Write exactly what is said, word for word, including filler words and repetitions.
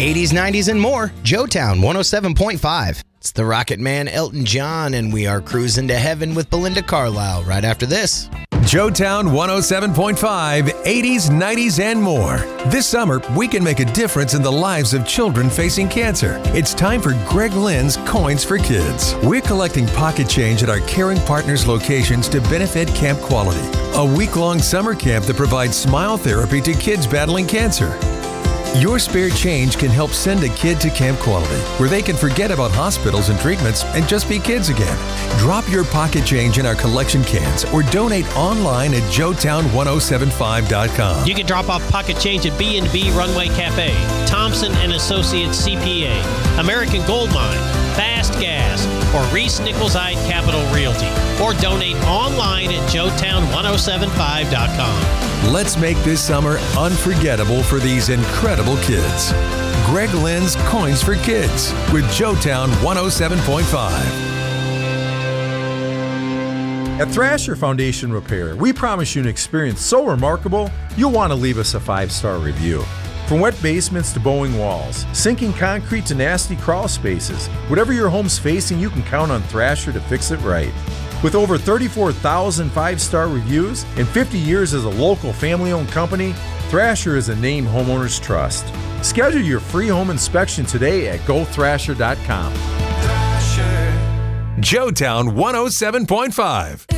eighties, nineties, and more. Joetown one oh seven point five. It's the Rocket Man, Elton John, and we are cruising to heaven with Belinda Carlisle right after this. Joetown one oh seven point five, eighties, nineties, and more. This summer, we can make a difference in the lives of children facing cancer. It's time for Greg Lynn's Coins for Kids. We're collecting pocket change at our Caring Partners locations to benefit Camp Quality, a week-long summer camp that provides smile therapy to kids battling cancer. Your spare change can help send a kid to Camp Quality, where they can forget about hospitals and treatments and just be kids again. Drop your pocket change in our collection cans or donate online at joetown ten seventy-five dot com. You can drop off pocket change at B and B Runway Cafe, Thompson and Associates C P A, American Gold Mine, Fast Gas, or Reese Nichols Ide Capital Realty, or donate online at joetown ten seventy-five dot com. Let's make this summer unforgettable for these incredible kids. Greg Lynn's Coins for Kids with Joetown one oh seven point five. At Thrasher Foundation Repair, we promise you an experience so remarkable, you'll want to leave us a five-star review. From wet basements to bowing walls, sinking concrete to nasty crawl spaces, whatever your home's facing, you can count on Thrasher to fix it right. With over thirty-four thousand five-star reviews and fifty years as a local family-owned company, Thrasher is a name homeowners trust. Schedule your free home inspection today at go thrasher dot com. Joetown one oh seven point five.